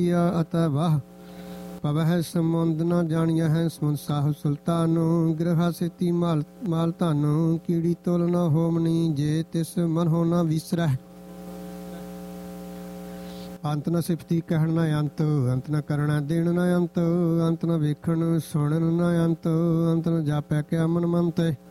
ਅਤੈ ਵਾਹ ਪਵਹਿ ਸਮੁੰਦ ਨ ਜਾਣੀਆ ਹੈ ਸਮੁੰਦ ਸਾਹਿਬ ਸੁਲਤਾਨ ਗ੍ਰਹਾ ਸੇਤੀ ਮਾਲ ਧਨ ਕੀੜੀ ਤੁਲ ਨ ਹੋਮਨੀ ਜੇ ਤਿਸ ਮਨ ਹੋ ਨ ਵਿਸਰਹਿ ਅੰਤ ਨ ਸਿਫਤੀ ਕਹਿਣ ਨ ਅੰਤ ਨ ਕਰਣਾ ਦੇਣ ਨ ਅੰਤ ਨ ਵੇਖਣ ਸੁਣਨ ਨ ਅੰਤ ਨ ਜਾਪੈ ਕਿਆ ਮਨ ਮੰਤੈ